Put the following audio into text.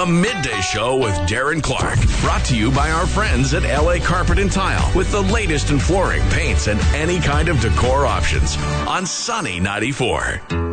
The Midday Show with Darren Clark. Brought to you by our friends at LA Carpet and Tile. With the latest in flooring, paints, and any kind of decor options. On Sunny 94.